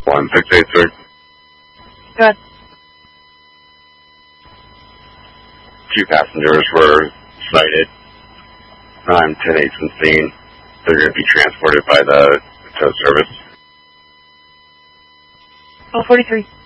1683. Go ahead. 2 passengers were cited. I'm 10-8 from scene. They're going to be transported by the tow service. 43.